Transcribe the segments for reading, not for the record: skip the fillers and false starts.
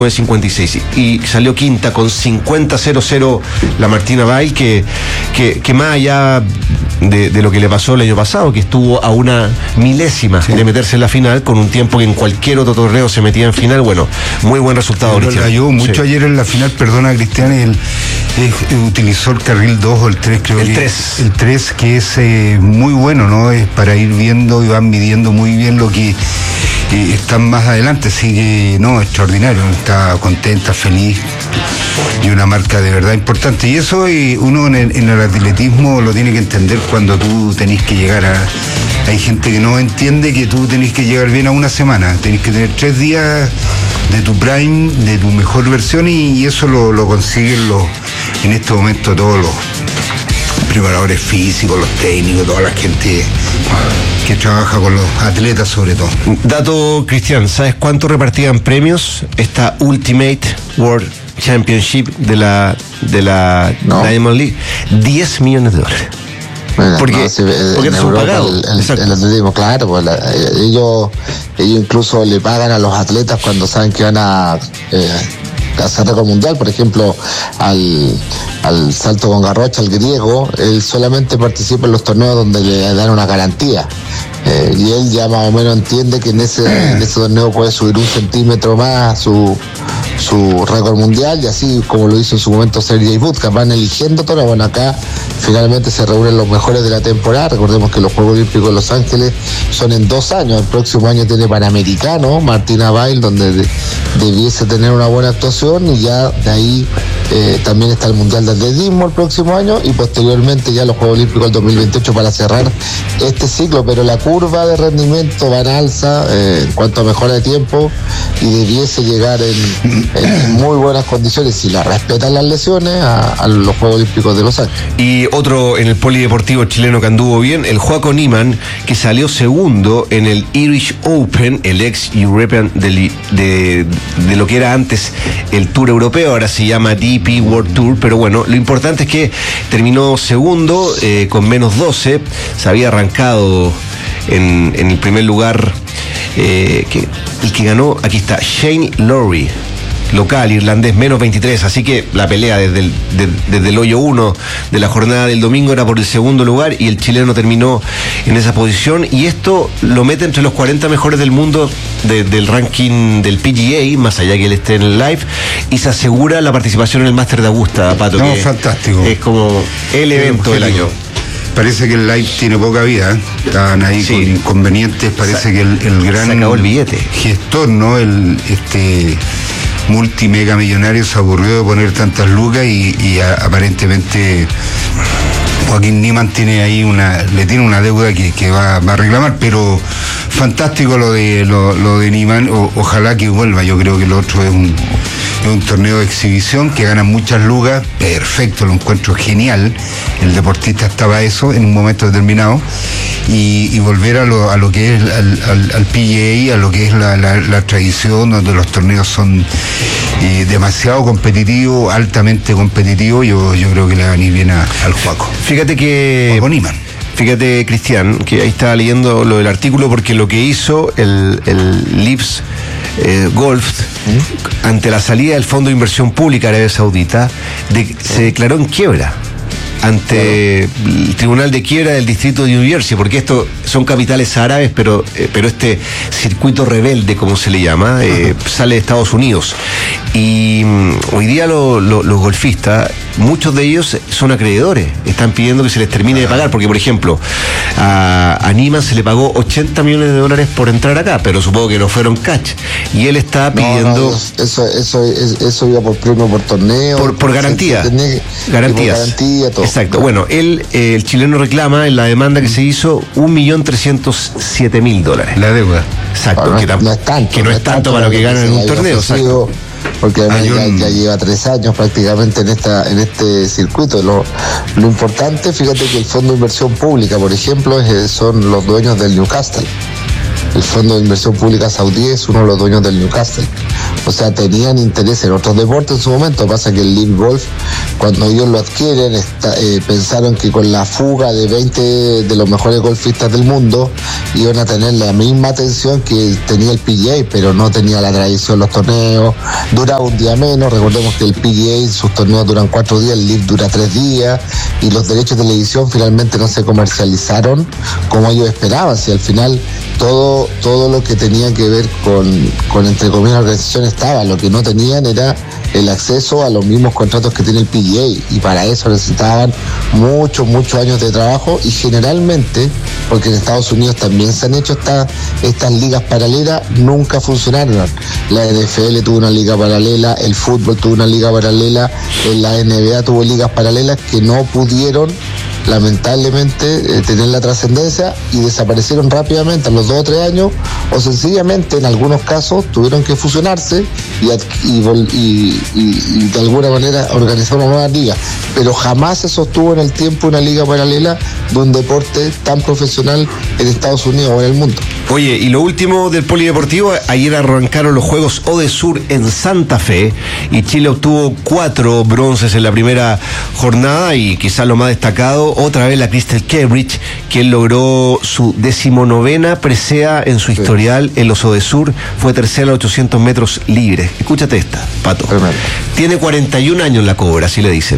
56 y salió quinta con 50-0-0 la Martina Bail, que más allá de lo que le pasó el año pasado, que estuvo a una milésima de meterse en la final, con un tiempo que en cualquier otro torneo se metía en final. Bueno, muy buen resultado. Pero le ayudó mucho ayer en la final, perdona Cristian, él utilizó el carril 2 o el 3, creo. El 3. El 3, que es muy bueno, ¿no? Es para ir viendo y van midiendo muy bien lo que están más adelante, así que no, extraordinario, está contenta, feliz, y una marca de verdad importante. Y eso uno en el atletismo lo tiene que entender cuando tú tenés que llegar a... Hay gente que no entiende que tú tenés que llegar bien a una semana, tenés que tener 3 días de tu prime, de tu mejor versión, y eso lo consiguen en este momento todos los preparadores físicos, los técnicos, toda la gente que trabaja con los atletas sobre todo. Dato, Cristian, ¿sabes cuánto repartían premios esta Ultimate World Championship de la Diamond League? $10 millones. Bueno, porque en son Europa pagados. el atletismo, claro, pues ellos incluso le pagan a los atletas cuando saben que van a hacer récord mundial. Por ejemplo, al salto con garrocha, al griego, él solamente participa en los torneos donde le dan una garantía. Y él ya más o menos entiende que en ese torneo puede subir 1 centímetro más su récord mundial, y así como lo hizo en su momento Sergey Budka, van eligiendo torneos. Bueno, acá finalmente se reúnen los mejores de la temporada. Recordemos que los Juegos Olímpicos de Los Ángeles son en 2 años. El próximo año tiene Panamericano, Martina Bail, donde debiese tener una buena actuación, y ya de ahí también está el Mundial de Atletismo el próximo año, y posteriormente ya los Juegos Olímpicos del 2028 para cerrar este ciclo. Pero la curva de rendimiento va en alza en cuanto a mejora de tiempo, y debiese llegar en muy buenas condiciones, si la respetan las lesiones, a los Juegos Olímpicos de Los Ángeles. Y otro en el polideportivo chileno que anduvo bien, el Joaco Niemann, que salió segundo en el Irish Open, el ex European de lo que era antes el Tour Europeo, ahora se llama DP World Tour, pero bueno, lo importante es que terminó segundo con menos 12, se había arrancado en el primer lugar, el que ganó, aquí está, Shane Lowry, local, irlandés, menos 23, así que la pelea desde el hoyo 1 de la jornada del domingo era por el segundo lugar, y el chileno terminó en esa posición, y esto lo mete entre los 40 mejores del mundo del ranking del PGA, más allá que él esté en el live, y se asegura la participación en el Máster de Augusta, Pato. No, que fantástico. Es como el evento del año. Parece que el live tiene poca vida, estaban ahí con inconvenientes, parece que el gran... Se acabó el billete. Gestor, ¿no? Multimega millonario se aburrió de poner tantas lucas, y aparentemente Joaquín Niemann tiene ahí le tiene una deuda que va a reclamar, pero fantástico lo de Niemann, ojalá que vuelva. Yo creo que lo otro es un torneo de exhibición que gana muchas lucas, perfecto, lo encuentro genial. El deportista estaba a eso en un momento determinado, y volver a lo que es al PGA, a lo que es la tradición, donde los torneos son demasiado competitivos, altamente competitivos. Yo creo que le va a venir bien al Joaco. Fíjate, Cristian, que ahí estaba leyendo lo del artículo, porque lo que hizo el Lips Golf ante la salida del Fondo de Inversión Pública de Arabia Saudita, se declaró en quiebra ante el Tribunal de Quiebra del Distrito de New Jersey, porque esto son capitales árabes, pero este circuito rebelde, como se le llama, sale de Estados Unidos. Y hoy día los golfistas, muchos de ellos son acreedores, están pidiendo que se les termine de pagar, porque por ejemplo a Niemann se le pagó $80 millones por entrar acá, pero supongo que no fueron cash, y él está pidiendo... Eso iba por premio, por torneo, por garantía, garantías. Por garantía, todo. Exacto. Bueno, el chileno reclama en la demanda que se hizo $1.307.000. La deuda. Exacto. No es tanto para lo que ganan en un torneo. Exacto. Porque ya lleva 3 años prácticamente en este circuito. Lo importante, fíjate que el Fondo de Inversión Pública, por ejemplo, son los dueños del Newcastle. El Fondo de Inversión Pública saudí es uno de los dueños del Newcastle. o sea, tenían interés en otros deportes en su momento. Pasa que el Live Golf, cuando ellos lo adquieren, pensaron que con la fuga de 20 de los mejores golfistas del mundo iban a tener la misma atención que tenía el PGA, pero no tenía la tradición los torneos, duraba un día menos. Recordemos que el PGA, sus torneos duran 4 días, el Live dura 3 días, y los derechos de televisión finalmente no se comercializaron como ellos esperaban. Si al final todo lo que tenía que ver con entre comillas organización estaba, lo que no tenían era el acceso a los mismos contratos que tiene el PGA, y para eso necesitaban muchos años de trabajo, y generalmente, porque en Estados Unidos también se han hecho estas ligas paralelas, nunca funcionaron. La NFL tuvo una liga paralela, el fútbol tuvo una liga paralela, la NBA tuvo ligas paralelas que no pudieron lamentablemente tener la trascendencia y desaparecieron rápidamente a los 2 o 3 años, o sencillamente en algunos casos tuvieron que fusionarse y de alguna manera organizar una nueva liga, pero jamás se sostuvo en el tiempo una liga paralela de un deporte tan profesional en Estados Unidos o en el mundo. Oye, y lo último del polideportivo, ayer arrancaron los Juegos Odesur en Santa Fe y Chile obtuvo 4 bronces en la primera jornada, y quizás lo más destacado, otra vez la Crystal Cambridge, quien logró su 19ª presea en su historial en los Odesur, fue tercera a los 800 metros libres. Escúchate esta, Pato. Tremendo. Tiene 41 años la Cobra, así le dicen.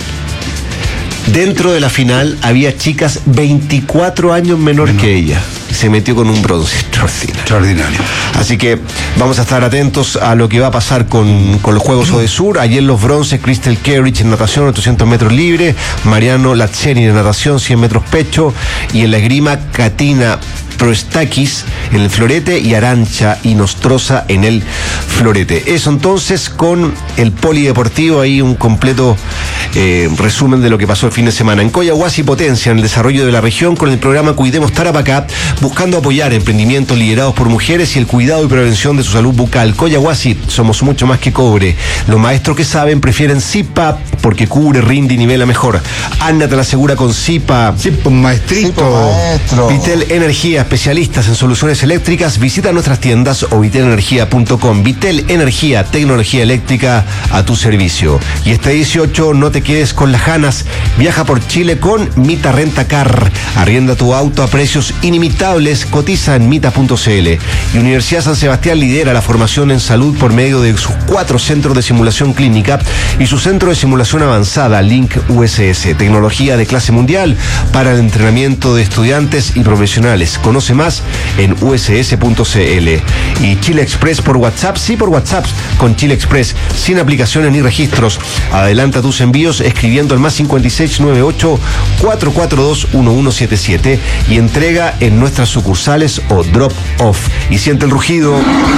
Dentro de la final había chicas 24 años menor que ella. Se metió con un bronce Extraordinario. Así que vamos a estar atentos a lo que va a pasar con los Juegos Odesur. Ayer los bronces, Crystal Cambridge en natación 800 metros libre, Mariano Lazzeri en natación 100 metros pecho, y en la esgrima Katina Proestakis en el florete y Arancha Inostroza en el florete. Eso entonces con el polideportivo, ahí un completo resumen de lo que pasó el fin de semana. En Coyahuasi potencia en el desarrollo de la región con el programa Cuidemos Tarapacá, buscando apoyar emprendimientos liderados por mujeres y el cuidado y prevención de su salud bucal. Coyahuasi, somos mucho más que cobre. Los maestros que saben prefieren Zipa porque cubre, rinde y nivela mejor. Anda te la asegura con Zipa. Sí, pues maestrito. Sí, pues, maestro. Vitel Energía, especialistas en soluciones eléctricas. Visita nuestras tiendas o vitelenergia.com. Vitel Energía, tecnología eléctrica a tu servicio. Y este 18 no te quedes con las ganas. Viaja por Chile con Mita Rentacar. Arrienda tu auto a precios inimitables. Cotiza en mita.cl. Y Universidad San Sebastián lidera la formación en salud por medio de sus 4 centros de simulación clínica y su centro de simulación avanzada, Link USS. Tecnología de clase mundial para el entrenamiento de estudiantes y profesionales. Conoce más en uss.cl. Y Chile Express por WhatsApp, sí, por WhatsApp con Chile Express, sin aplicaciones ni registros. Adelanta tus envíos escribiendo al +5698 442 1177 y entrega en nuestras sucursales o drop off. Y siente el rugido.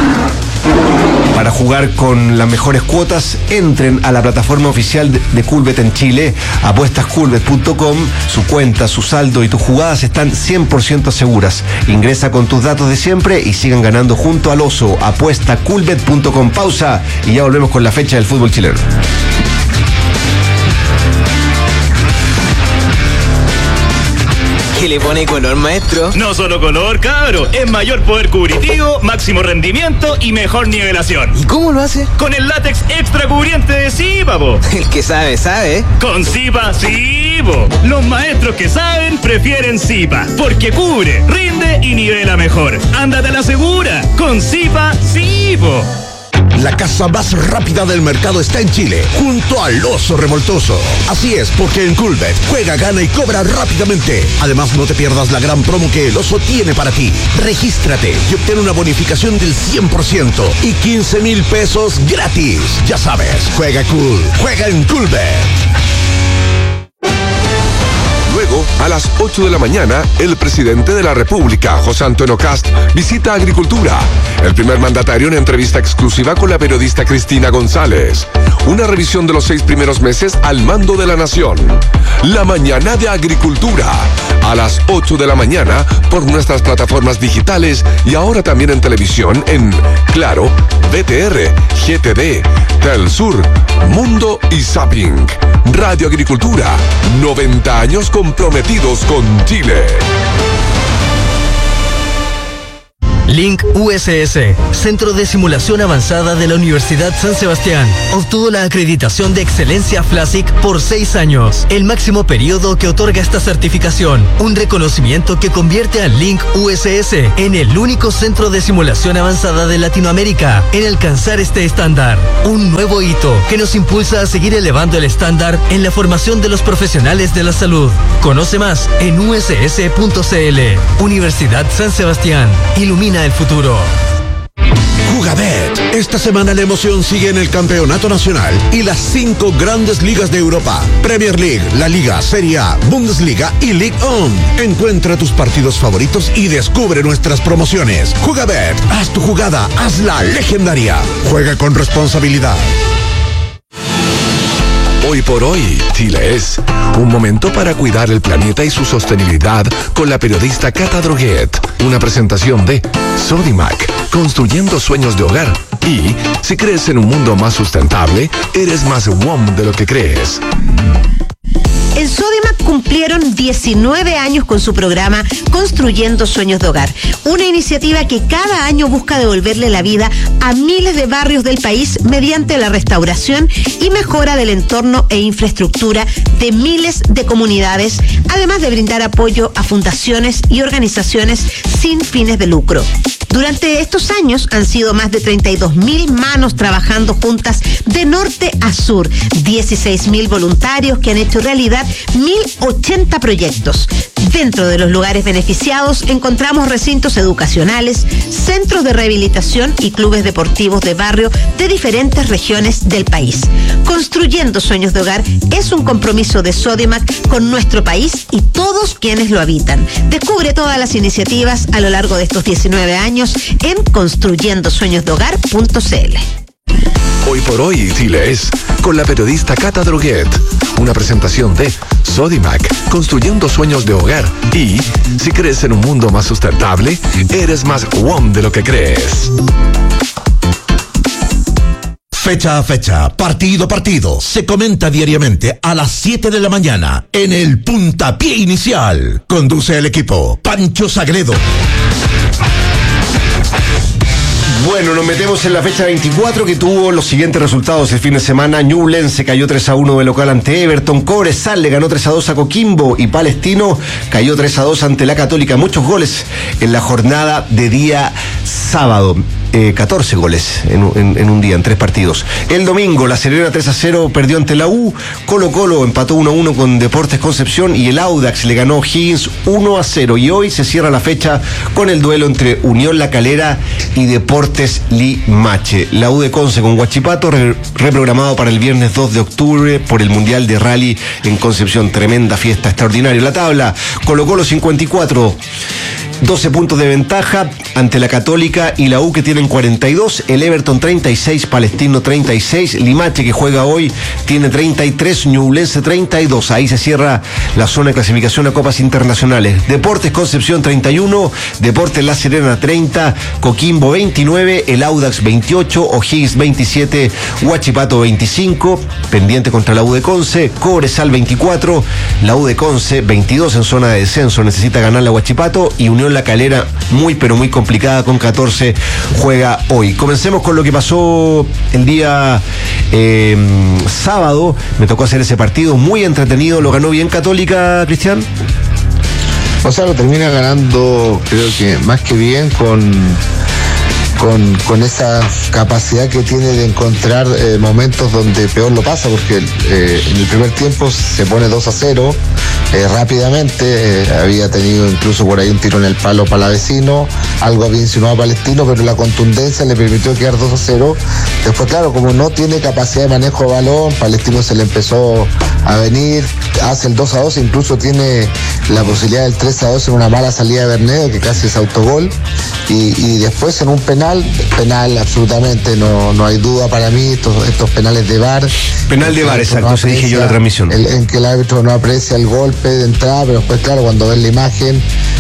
Para jugar con las mejores cuotas, entren a la plataforma oficial de Coolbet en Chile, apuestascoolbet.com. Su cuenta, su saldo y tus jugadas están 100% seguras. Ingresa con tus datos de siempre y sigan ganando junto al oso. Apuestacoolbet.com. Pausa y ya volvemos con la fecha del fútbol chileno. ¿Qué le pone color, maestro? No solo color, cabro, es mayor poder cubritivo, máximo rendimiento y mejor nivelación. ¿Y cómo lo hace? Con el látex extra cubriente de Zipa, po. El que sabe, sabe. Con Zipa, sí, po. Los maestros que saben prefieren Zipa, porque cubre, rinde y nivela mejor. Ándate a la segura, con Zipa, sí, po. La casa más rápida del mercado está en Chile, junto al Oso Revoltoso. Así es, porque en Coolbet juega, gana y cobra rápidamente. Además, no te pierdas la gran promo que el Oso tiene para ti. Regístrate y obtén una bonificación del 100% y 15,000 pesos gratis. Ya sabes, juega cool, juega en Coolbet. Luego, a las 8 de la mañana, el presidente de la República, José Antonio Kast, visita Agricultura. El primer mandatario en entrevista exclusiva con la periodista Cristina González. Una revisión de los 6 primeros meses al mando de la nación. La mañana de Agricultura. A las 8 de la mañana por nuestras plataformas digitales y ahora también en televisión en Claro, BTR, GTD, Telsur, Mundo y Zapping. Radio Agricultura, 90 años comprometidos con Chile. Link USS, Centro de Simulación Avanzada de la Universidad San Sebastián, obtuvo la acreditación de excelencia FLASIC por 6 años, el máximo periodo que otorga esta certificación, un reconocimiento que convierte a Link USS en el único centro de simulación avanzada de Latinoamérica en alcanzar este estándar, un nuevo hito que nos impulsa a seguir elevando el estándar en la formación de los profesionales de la salud. Conoce más en uss.cl. Universidad San Sebastián, ilumina el futuro. Jugabet. Esta semana la emoción sigue en el Campeonato Nacional y las 5 grandes ligas de Europa: Premier League, La Liga, Serie A, Bundesliga y Ligue 1. Encuentra tus partidos favoritos y descubre nuestras promociones. Jugabet, haz tu jugada, hazla legendaria. Juega con responsabilidad. Hoy por hoy, Chile es un momento para cuidar el planeta y su sostenibilidad con la periodista Cata Droguet. Una presentación de Sodimac, construyendo sueños de hogar. Y si crees en un mundo más sustentable, eres más WOM de lo que crees. En Sodimac cumplieron 19 años con su programa Construyendo Sueños de Hogar, una iniciativa que cada año busca devolverle la vida a miles de barrios del país mediante la restauración y mejora del entorno e infraestructura de miles de comunidades, además de brindar apoyo a fundaciones y organizaciones sin fines de lucro. Durante estos años han sido más de 32.000 manos trabajando juntas de norte a sur, 16.000 voluntarios que han hecho realidad 1.080 proyectos. Dentro de los lugares beneficiados encontramos recintos educacionales, centros de rehabilitación y clubes deportivos de barrio de diferentes regiones del país. Construyendo Sueños de Hogar es un compromiso de Sodimac con nuestro país y todos quienes lo habitan. Descubre todas las iniciativas a lo largo de estos 19 años en construyendosueñosdehogar.cl. Hoy por hoy, Chile es con la periodista Cata Droguet. Una presentación de Sodimac, construyendo sueños de hogar. Y si crees en un mundo más sustentable, eres más WOM de lo que crees. Fecha a fecha, partido a partido, se comenta diariamente a las 7 de la mañana en el Puntapié Inicial. Conduce el equipo Pancho Sagredo. Bueno, nos metemos en la fecha 24 que tuvo los siguientes resultados el fin de semana. Ñublense cayó 3-1 de local ante Everton. Cobresal le ganó 3-2 a Coquimbo y Palestino cayó 3-2 ante la Católica. Muchos goles en la jornada de día sábado. 14 goles en un día, en 3 partidos. El domingo, La Serena 3-0 perdió ante la U. Colo-Colo empató 1-1 con Deportes Concepción y el Audax le ganó Higgins 1-0. Y hoy se cierra la fecha con el duelo entre Unión La Calera y Deportes Limache. La U de Conce con Huachipato, reprogramado para el viernes 2 de octubre por el Mundial de Rally en Concepción. Tremenda fiesta, extraordinaria. La tabla, Colo-Colo 54. 12 puntos de ventaja ante la Católica y la U que tienen 42, el Everton 36, Palestino 36, Limache que juega hoy tiene 33, Ñublense 32. Ahí se cierra la zona de clasificación a Copas Internacionales. Deportes Concepción 31, Deportes La Serena 30, Coquimbo 29, el Audax 28, O'Higgins 27, Huachipato 25, pendiente contra la U de Conce, Cobresal 24, la U de Conce 22 en zona de descenso, necesita ganar la Huachipato y Unión La Calera muy pero muy complicada con 14 juega hoy. Comencemos con lo que pasó el día sábado. Me tocó hacer ese partido muy entretenido. ¿Lo ganó bien Católica, Cristian? O sea, lo termina ganando, creo que más que bien, con esa capacidad que tiene de encontrar momentos donde peor lo pasa, porque en el primer tiempo se pone 2-0 rápidamente, había tenido incluso por ahí un tiro en el palo palavecino, algo había insinuado Palestino, pero la contundencia le permitió quedar 2-0. Después, claro, como no tiene capacidad de manejo de balón, Palestino se le empezó a venir, hace el 2-2, incluso tiene la posibilidad del 3-2 en una mala salida de Bernedo, que casi es autogol, y después en un penal absolutamente, no hay duda para mí, estos penales de VAR. Penal de VAR, exacto, se dije yo en la transmisión. En que el árbitro no aprecia el golpe de entrada, pero después, claro, cuando ves la imagen,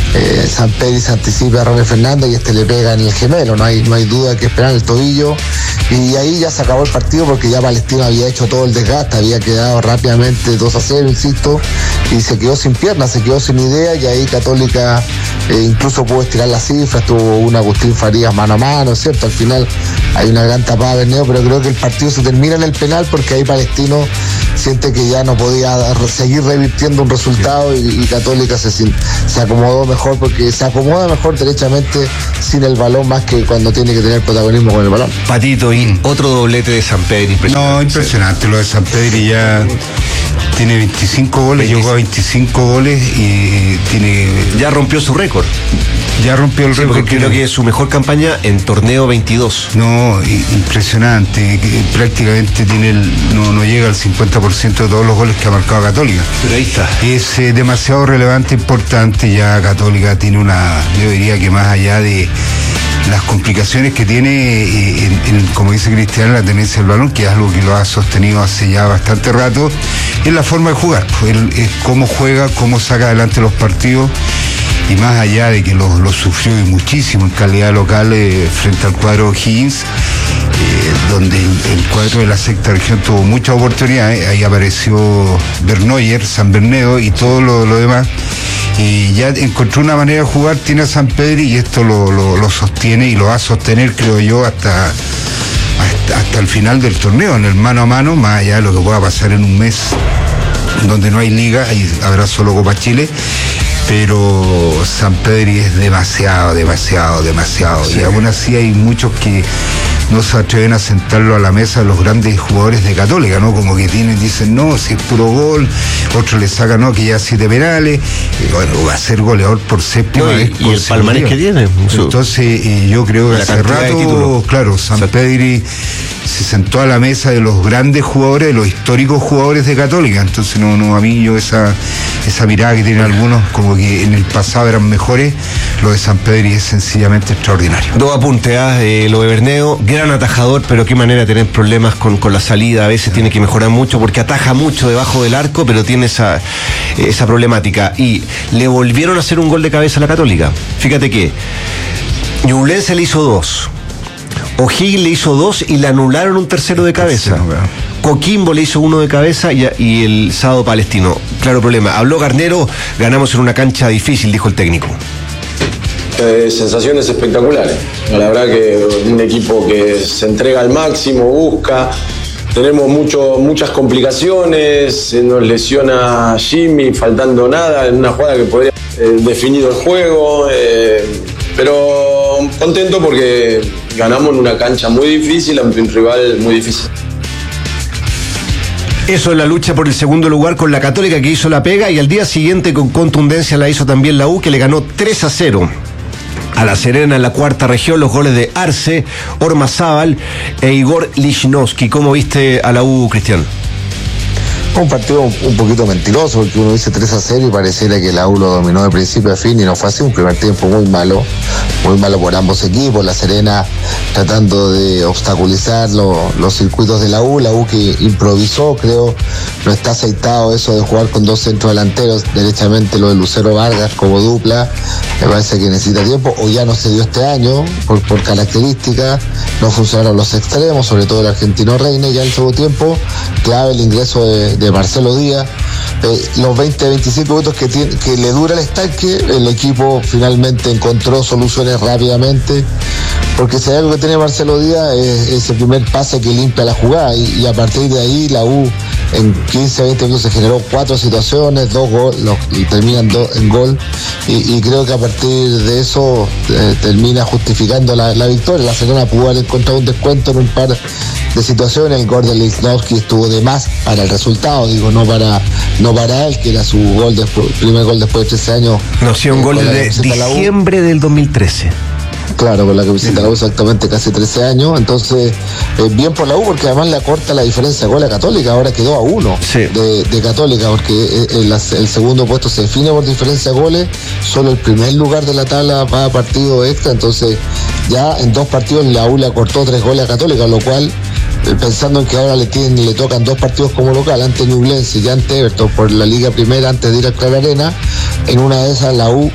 Sampedri se anticipa a Ronnie Fernández y le pega en el gemelo, no hay duda que esperar el tobillo, y ahí ya se acabó el partido porque ya Palestino había hecho todo el desgaste, había quedado rápidamente 2-0, insisto, y se quedó sin piernas, se quedó sin idea, y ahí Católica incluso pudo estirar las cifras, tuvo un Agustín Farías mano a mano, es cierto, al final hay una gran tapada de Berneo, pero creo que el partido se termina en el penal porque ahí Palestino siente que ya no podía seguir revirtiendo un resultado, y Católica se acomodó mejor, porque se acomoda mejor derechamente sin el balón, más que cuando tiene que tener protagonismo con el balón. Patito, y otro doblete de Sampedri, impresionante. No, impresionante lo de Sampedri, ya tiene 25 goles, llegó a 25 goles y ya rompió su récord. Ya rompió el récord. Porque creo que es su mejor campaña en torneo 22. No, impresionante. Prácticamente no llega al 50% de todos los goles que ha marcado Católica. Pero ahí está. Es demasiado relevante, importante. Ya Católica tiene yo diría que más allá de las complicaciones que tiene, como dice Cristian, la tenencia del balón, que es algo que lo ha sostenido hace ya bastante rato, es la forma de jugar. Es cómo juega, cómo saca adelante los partidos. Y más allá de que lo sufrió y muchísimo en calidad local frente al cuadro Higgins, donde el cuadro de la sexta región tuvo muchas oportunidades, ahí apareció Bernoyer, San Bernardo y todo lo demás, y ya encontró una manera de jugar, tiene a Sampedri, y esto lo sostiene y lo va a sostener, creo yo, hasta el final del torneo, en el mano a mano, más allá de lo que pueda pasar en un mes donde no hay liga, ahí habrá solo Copa Chile. Pero Sampedri es demasiado. Sí. Y aún así hay muchos que no se atreven a sentarlo a la mesa de los grandes jugadores de Católica, ¿no? Como que dicen, no, si es puro gol, otros le sacan, no, que ya 7 penales, bueno, va a ser goleador por séptima vez. Y el palmarés que tiene. Entonces, yo creo que hace rato, claro, Sampedri se sentó a la mesa de los grandes jugadores, de los históricos jugadores de Católica. Entonces, a mí esa mirada que tienen algunos, como que en el pasado eran mejores, lo de Sampedri es sencillamente extraordinario. 2 apuntes, lo de Berneo, gran atajador, pero qué manera de tener problemas con la salida, a veces tiene que mejorar mucho porque ataja mucho debajo del arco, pero tiene esa problemática. Y le volvieron a hacer un gol de cabeza a la Católica. Fíjate que Ñublense le hizo 2. O'Higgins le hizo 2 y le anularon un tercero de cabeza. Coquimbo le hizo 1 de cabeza y el sábado Palestino. Claro problema. Habló Garnero, ganamos en una cancha difícil, dijo el técnico. Sensaciones espectaculares. La verdad que un equipo que se entrega al máximo, busca. Tenemos muchas complicaciones, se nos lesiona Jimmy, faltando nada, en una jugada que podría haber definido el juego. Pero contento porque ganamos en una cancha muy difícil, ante un rival muy difícil. Eso es la lucha por el segundo lugar con la Católica, que hizo la pega, y al día siguiente con contundencia la hizo también la U, que le ganó 3-0 a La Serena en la cuarta región. Los goles de Arce, Ormazábal e Igor Lichnowsky. ¿Cómo viste a la U, Cristian? Un partido un poquito mentiroso, porque uno dice 3-0 y pareciera que la U lo dominó de principio a fin, y no fue así. Un primer tiempo muy malo por ambos equipos. La Serena tratando de obstaculizar los circuitos de la U que improvisó, creo, no está aceitado eso de jugar con 2 centros delanteros, derechamente lo de Lucero Vargas como dupla, me parece que necesita tiempo, o ya no se dio este año, por características, no funcionaron los extremos, sobre todo el argentino Reina, y ya en el segundo tiempo, clave el ingreso de Marcelo Díaz, los 20-25 minutos que le dura el estanque, el equipo finalmente encontró soluciones rápidamente, porque si hay algo que tiene Marcelo Díaz es ese primer pase que limpia la jugada, y a partir de ahí la U en 15-20 minutos se generó 4 situaciones, 2 goles, y terminan en gol, y creo que a partir de eso termina justificando la victoria. La Serena pudo haber encontrado un descuento en un par de situaciones. El gol de Lichnowsky estuvo de más para el resultado, digo, no para él, que era su primer gol después de 13 años. No, sí, un gol de diciembre del 2013. Claro, con la que visita la U exactamente casi 13 años. Entonces, bien por la U, porque además le acorta la diferencia de gol a Católica. Ahora quedó a 1 de Católica, porque el segundo puesto se define por diferencia de goles. Solo el primer lugar de la tabla va a partido extra. Entonces, ya en 2 partidos la U le acortó 3 goles a Católica, lo cual, pensando en que ahora le tocan 2 partidos como local, ante Ñublense y ante Everton por la Liga Primera, antes de ir a Clara Arena, en una de esas la U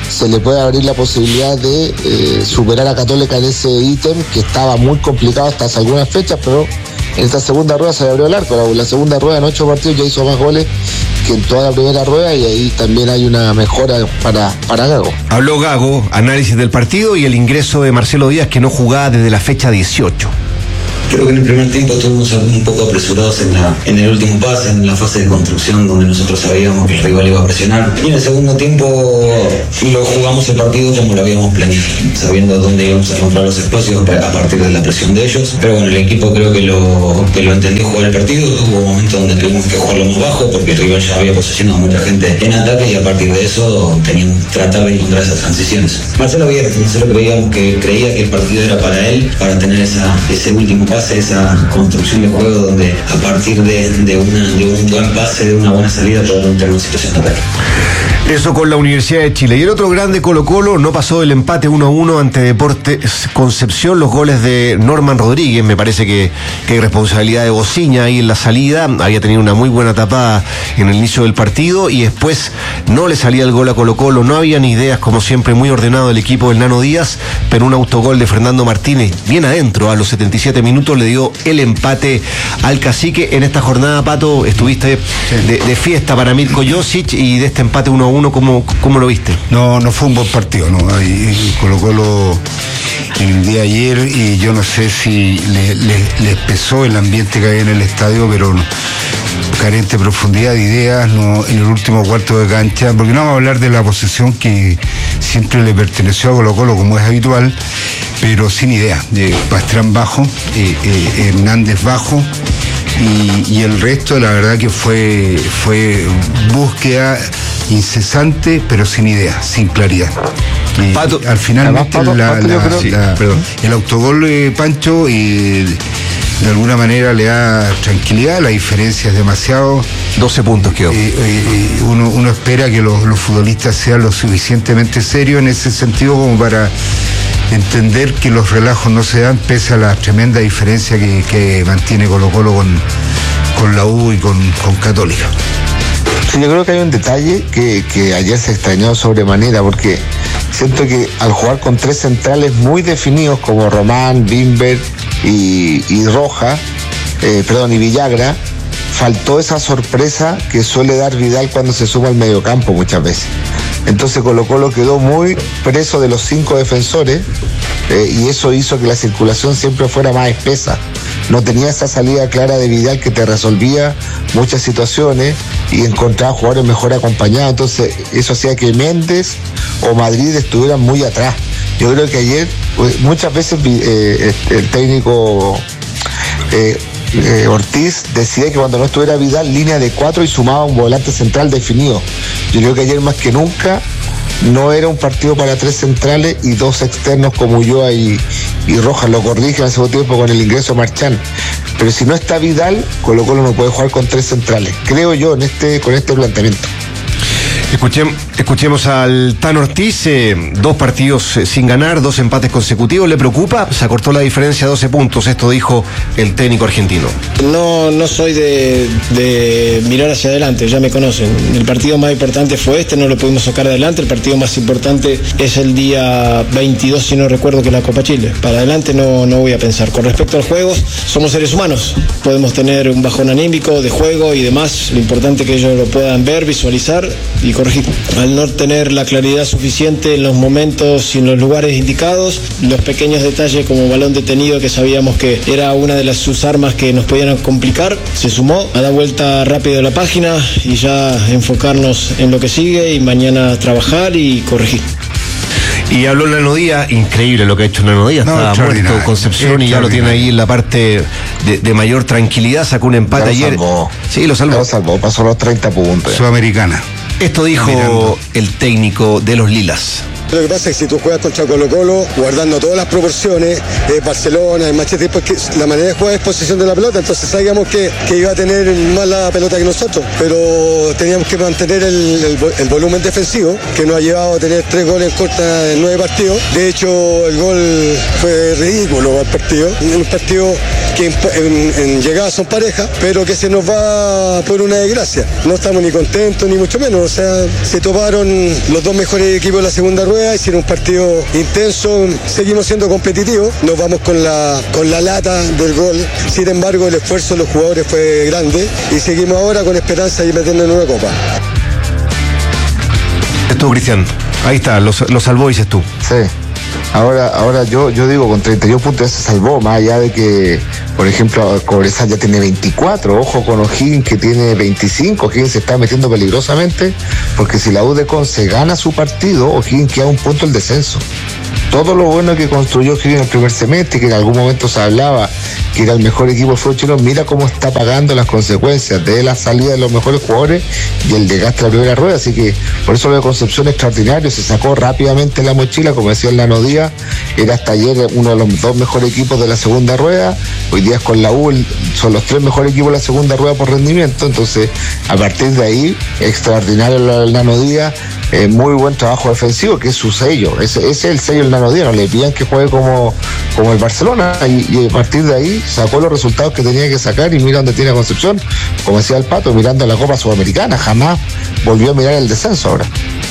se le puede abrir la posibilidad de superar a Católica en ese ítem que estaba muy complicado hasta hace algunas fechas, pero en esta segunda rueda se le abrió el arco. La segunda rueda en 8 partidos ya hizo más goles que en toda la primera rueda, y ahí también hay una mejora para Gago. Habló Gago, análisis del partido y el ingreso de Marcelo Díaz, que no jugaba desde la fecha 18. Creo que en el primer tiempo estuvimos un poco apresurados en el último pase, en la fase de construcción, donde nosotros sabíamos que el rival iba a presionar. Y en el segundo tiempo lo jugamos el partido como lo habíamos planeado, sabiendo dónde íbamos a encontrar los espacios a partir de la presión de ellos. Pero bueno, el equipo creo que lo entendió jugar el partido. Hubo momentos donde tuvimos que jugarlo más bajo porque el rival ya había posesionado a mucha gente en ataque, y a partir de eso tratar de encontrar esas transiciones. Marcelo creía que el partido era para él, para tener ese último pase, esa construcción de juego donde a partir de un buen pase, de una buena salida, podemos tener una situación de ataque. Eso con la Universidad de Chile. Y el otro grande Colo-Colo no pasó del empate 1-1 ante Deportes Concepción. Los goles de Norman Rodríguez, me parece que hay responsabilidad de Bociña ahí en la salida. Había tenido una muy buena tapada en el inicio del partido y después no le salía el gol a Colo-Colo. No había ni ideas, como siempre, muy ordenado el equipo del Nano Díaz, pero un autogol de Fernando Martínez bien adentro a los 77 minutos le dio el empate al Cacique. En esta jornada, Pato, estuviste de fiesta para Mirko Josic, y de este empate 1-1, ¿cómo lo viste? No fue un buen partido, ¿no? Colo-Colo en el día de ayer, y yo no sé si les pesó el ambiente que había en el estadio, pero carente de profundidad, de ideas, no, en el último cuarto de cancha, porque no vamos a hablar de la posesión que siempre le perteneció a Colo-Colo, como es habitual, pero sin idea. Pastrán bajo, Hernández bajo, y el resto, la verdad que fue búsqueda incesante, pero sin idea, sin claridad. Pato, al final el autogol, Pancho, de alguna manera le da tranquilidad. La diferencia es demasiado. 12 puntos quedó. Uno espera que los futbolistas sean lo suficientemente serios en ese sentido como para entender que los relajos no se dan, pese a la tremenda diferencia que mantiene Colo-Colo con la U y con Católica. Sí, yo creo que hay un detalle que ayer se extrañó sobremanera, porque siento que al jugar con 3 centrales muy definidos como Román, Bimber y Villagra, faltó esa sorpresa que suele dar Vidal cuando se suma al mediocampo muchas veces. Entonces Colo-Colo quedó muy preso de los 5 defensores, y eso hizo que la circulación siempre fuera más espesa. No tenía esa salida clara de Vidal que te resolvía muchas situaciones y encontraba jugadores mejor acompañados. Entonces eso hacía que Méndez o Madrid estuvieran muy atrás. Yo creo que ayer muchas veces el técnico Ortiz decía que cuando no estuviera Vidal, línea de 4 y sumaba un volante central definido. Yo creo que ayer más que nunca no era un partido para 3 centrales y 2 externos como Ulloa y Rojas. Lo corrige en el segundo tiempo con el ingreso de Marchán. Pero si no está Vidal, Colo-Colo no puede jugar con 3 centrales, creo yo, con este planteamiento. Escuchemos al Tano Ortiz. 2 partidos sin ganar, 2 empates consecutivos. ¿Le preocupa? Se acortó la diferencia a 12 puntos. Esto dijo el técnico argentino. No soy de mirar hacia adelante, ya me conocen. El partido más importante fue este, no lo pudimos sacar adelante. El partido más importante es el día 22, si no recuerdo, que es la Copa Chile. Para adelante no voy a pensar. Con respecto al juego, somos seres humanos. Podemos tener un bajón anímico de juego y demás. Lo importante es que ellos lo puedan ver, visualizar y corregir. Al no tener la claridad suficiente en los momentos y en los lugares indicados, los pequeños detalles como balón detenido, que sabíamos que era una de sus armas que nos podían complicar, se sumó a dar vuelta rápido a la página y ya enfocarnos en lo que sigue y mañana trabajar y corregir. Y habló Nano Díaz, increíble lo que ha hecho Nano Díaz, estaba muerto Concepción y ya lo tiene ahí en la parte de mayor tranquilidad. Sacó un empate ayer. Sí, lo salvó. Pasó los 30 puntos. Sudamericana. Esto dijo el técnico de los Lilas. Lo que pasa es que si tú juegas contra Colo-Colo, guardando todas las proporciones, Barcelona, el Manchester, porque la manera de jugar es posesión de la pelota, entonces sabíamos que iba a tener más la pelota que nosotros, pero teníamos que mantener el volumen defensivo, que nos ha llevado a tener 3 goles en corta de 9 partidos. De hecho, el gol fue ridículo al partido, en un partido que en llegada son pareja, pero que se nos va por una desgracia. No estamos ni contentos ni mucho menos, o sea, se toparon los dos mejores equipos de la segunda rueda, hicieron un partido intenso, seguimos siendo competitivos, nos vamos con la lata del gol. Sin embargo, el esfuerzo de los jugadores fue grande y seguimos ahora con esperanza de meternos en una copa. Estuvo Cristian, ahí está, lo salvó, dices tú. Sí. Ahora yo digo, con 31 puntos se salvó, más allá de que, por ejemplo, Cobresal ya tiene 24, ojo con O'Higgins que tiene 25, O'Higgins se está metiendo peligrosamente, porque si la U de Conce gana su partido, O'Higgins queda un punto el descenso. Todo lo bueno que construyó O'Higgins en el primer semestre, que en algún momento se hablaba que era el mejor equipo del fútbol chileno, mira cómo está pagando las consecuencias de la salida de los mejores jugadores y el desgaste de la primera rueda. Así que por eso lo de Concepción extraordinario, se sacó rápidamente la mochila, como decía el Nano Díaz, era hasta ayer uno de los dos mejores equipos de la segunda rueda, hoy día con la U son los tres mejores equipos de la segunda rueda por rendimiento. Entonces a partir de ahí, extraordinario el Nano Díaz, muy buen trabajo defensivo, que es su sello, ese es el sello del Nano Díaz, no le pidan que juegue como el Barcelona, y a partir de ahí sacó los resultados que tenía que sacar, y mira dónde tiene a Concepción, como decía el Pato, mirando la Copa Sudamericana, jamás volvió a mirar el descenso ahora.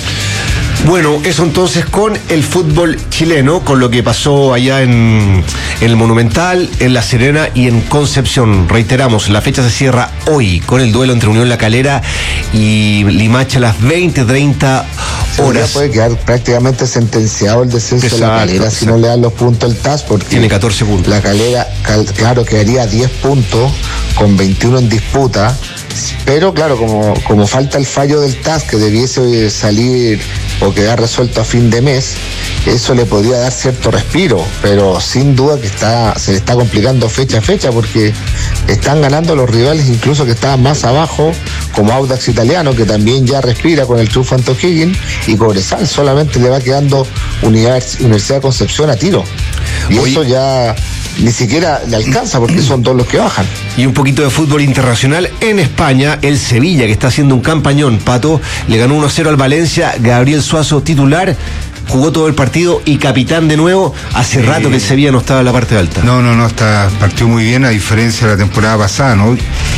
Bueno, eso entonces con el fútbol chileno, con lo que pasó allá en el Monumental, en La Serena y en Concepción. Reiteramos, la fecha se cierra hoy con el duelo entre Unión La Calera y Limache a las 20:30 horas. Puede quedar prácticamente sentenciado el descenso de La Calera si no le dan los puntos al TAS, porque tiene 14 puntos. La Calera, claro, quedaría 10 puntos con 21 en disputa. Pero claro, como falta el fallo del TAS que debiese salir o quedar resuelto a fin de mes, eso le podría dar cierto respiro, pero sin duda que se le está complicando fecha a fecha, porque están ganando los rivales incluso que estaban más abajo, como Audax Italiano, que también ya respira con el triunfo ante O'Higgins, y Cobresal solamente le va quedando Universidad de Concepción a tiro. Y eso ya ni siquiera le alcanza, porque son todos los que bajan. Y un poquito de fútbol internacional en España, el Sevilla, que está haciendo un campañón, Pato, le ganó 1-0 al Valencia, Gabriel Suazo titular, jugó todo el partido y capitán de nuevo. Hace rato que el Sevilla no estaba en la parte alta. No, partió muy bien, a diferencia de la temporada pasada, ¿no?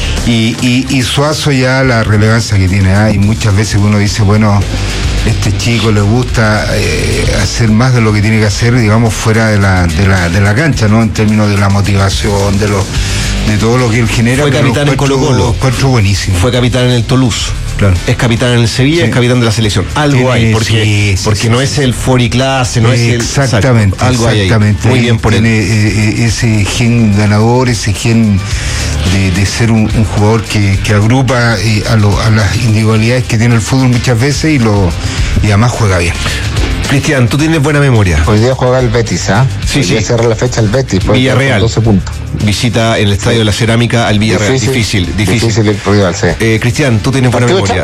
Y Suazo ya la relevancia que tiene, y muchas veces uno dice, bueno, este chico le gusta hacer más de lo que tiene que hacer, digamos, fuera de la cancha, ¿no? En términos de la motivación, de todo lo que él genera. Fue capitán en Colo-Colo. Encuentro buenísimo. Fue capitán en el Toulouse. Claro. Es capitán en el Sevilla, es capitán de la selección. Algo hay, porque no es el Foriclase, no es el... Exactamente. Algo hay ahí. Muy bien por él. Tiene ese gen ganador, ese gen de ser un jugador que agrupa a las individualidades que tiene el fútbol muchas veces y además juega bien. Cristian, tú tienes buena memoria. Hoy día juega el Betis, ¿ah? Sí, Hoy día cierra la fecha el Betis. Villarreal. 12 puntos. Visita el Estadio de la Cerámica al Villarreal. Difícil el rival, sí. Cristian, tú tienes buena memoria.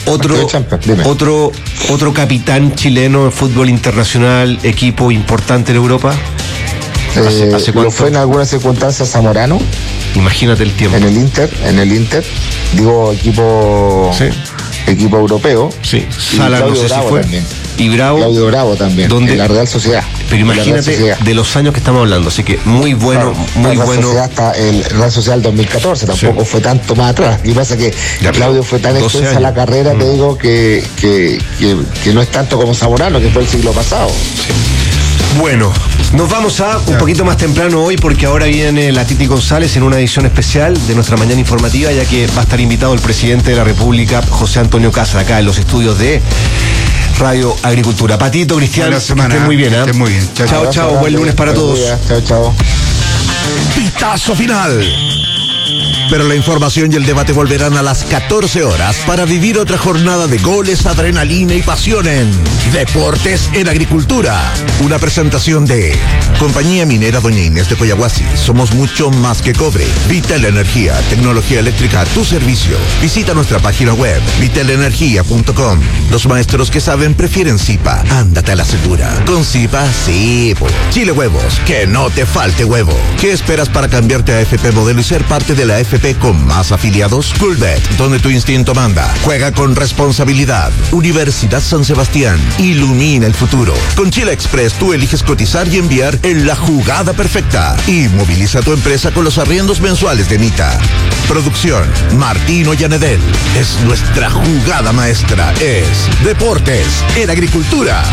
Otro capitán chileno en fútbol internacional, equipo importante en Europa. ¿Hace cuánto? ¿Lo fue en alguna circunstancia Zamorano? Imagínate el tiempo. En el Inter, digo equipo europeo. Sí, Sala no sé si fue. También. Y Bravo. Claudio Bravo también, ¿dónde? En la Real Sociedad. Pero imagínate de los años que estamos hablando, así que muy bueno, muy la bueno. Sociedad hasta el Real Social 2014, tampoco fue tanto más atrás. Y pasa que Claudio fue tan extensa la carrera, te digo, que no es tanto como Zamorano, que fue el siglo pasado. Sí. Bueno, nos vamos a un poquito más temprano hoy, porque ahora viene la Titi González en una edición especial de nuestra mañana informativa, ya que va a estar invitado el presidente de la República, José Antonio Castro, acá en los estudios de Radio Agricultura. Patito, Cristian, que estén muy bien. Estén muy bien. Chao, buen lunes para todos. Chao. Pitazo final. Pero la información y el debate volverán a las 14 horas para vivir otra jornada de goles, adrenalina y pasión en Deportes en Agricultura. Una presentación de Compañía Minera Doña Inés de Coyahuasi. Somos mucho más que cobre. Vital Energía, tecnología eléctrica a tu servicio. Visita nuestra página web, vitalenergia.com. Los maestros que saben prefieren Zipa. Ándate a la segura. Con Zipa, sí. Chile Huevos, que no te falte huevo. Que ¿Qué esperas para cambiarte a AFP Modelo y ser parte de la AFP con más afiliados? Coolbet, donde tu instinto manda. Juega con responsabilidad. Universidad San Sebastián. Ilumina el futuro. Con Chile Express tú eliges cotizar y enviar en la jugada perfecta. Y moviliza tu empresa con los arriendos mensuales de Mita. Producción Martino Yanedel. Es nuestra jugada maestra. Es Deportes en Agricultura.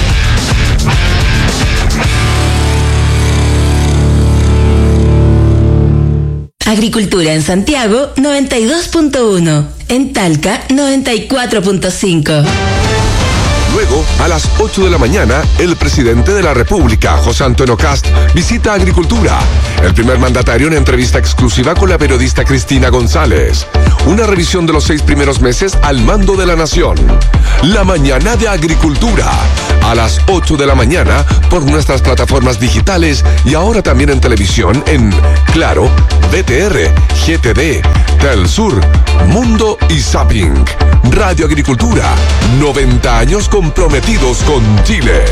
Agricultura en Santiago 92.1, en Talca 94.5. Luego, a las 8 de la mañana, el presidente de la República, José Antonio Kast, visita Agricultura. El primer mandatario en entrevista exclusiva con la periodista Cristina González. Una revisión de los 6 primeros meses al mando de la nación. La mañana de Agricultura. A las 8 de la mañana por nuestras plataformas digitales y ahora también en televisión en Claro, BTR, GTD, Telsur, Mundo y Zapping. Radio Agricultura, 90 años comprometidos con Chile.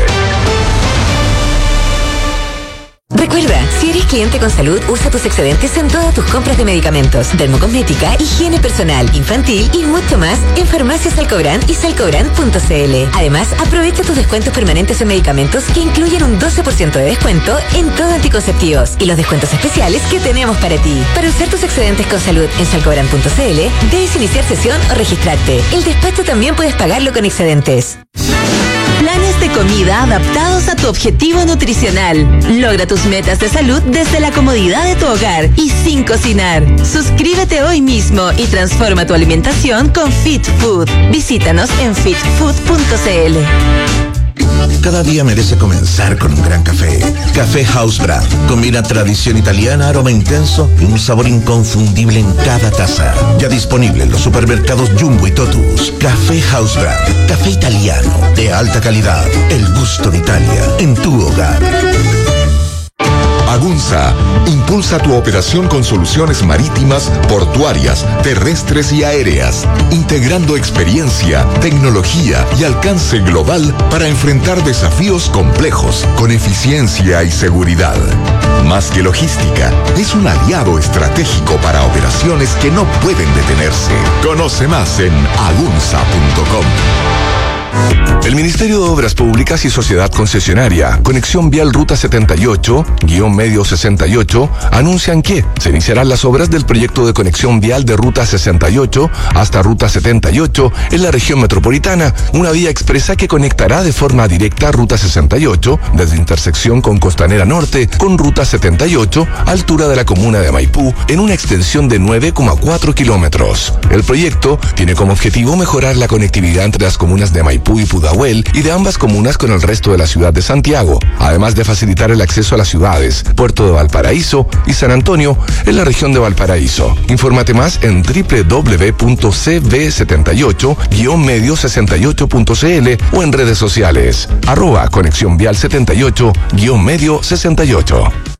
Recuerda, si eres cliente con salud, usa tus excedentes en todas tus compras de medicamentos, dermocosmética, higiene personal, infantil y mucho más en Farmacias Salcobrán y salcobrán.cl. Además, aprovecha tus descuentos permanentes en medicamentos que incluyen un 12% de descuento en todo anticonceptivos y los descuentos especiales que tenemos para ti. Para usar tus excedentes con salud en salcobrán.cl, debes iniciar sesión o registrarte. El despacho también puedes pagarlo con excedentes. Planes de comida adaptados a tu objetivo nutricional. Logra tus metas de salud desde la comodidad de tu hogar y sin cocinar. Suscríbete hoy mismo y transforma tu alimentación con Fit Food. Visítanos en fitfood.cl. Cada día merece comenzar con un gran café. Café House Brand. Combina tradición italiana, aroma intenso y un sabor inconfundible en cada taza. Ya disponible en los supermercados Jumbo y Totus. Café House Brand. Café italiano de alta calidad. El gusto de Italia en tu hogar. Agunza impulsa tu operación con soluciones marítimas, portuarias, terrestres y aéreas, integrando experiencia, tecnología y alcance global para enfrentar desafíos complejos con eficiencia y seguridad. Más que logística, es un aliado estratégico para operaciones que no pueden detenerse. Conoce más en agunza.com. El Ministerio de Obras Públicas y Sociedad Concesionaria, Conexión Vial Ruta 78-Medio 68, anuncian que se iniciarán las obras del proyecto de conexión vial de Ruta 68 hasta Ruta 78 en la región metropolitana, una vía expresa que conectará de forma directa Ruta 68 desde intersección con Costanera Norte con Ruta 78, altura de la comuna de Maipú, en una extensión de 9,4 kilómetros. El proyecto tiene como objetivo mejorar la conectividad entre las comunas de Maipú y Pudahuel y de ambas comunas con el resto de la ciudad de Santiago, además de facilitar el acceso a las ciudades Puerto de Valparaíso y San Antonio en la región de Valparaíso. Infórmate más en www.cb78-medio68.cl o en redes sociales @Conexión Vial 78-Medio 68.